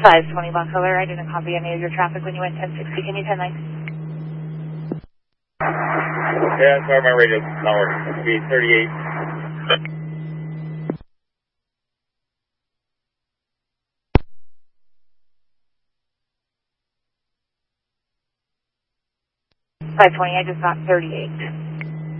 520 Buckler, I didn't copy any of your traffic when you went 1060. Can you 10-9? Yeah, sorry, my radio's not working. Speed 38. I just got 38.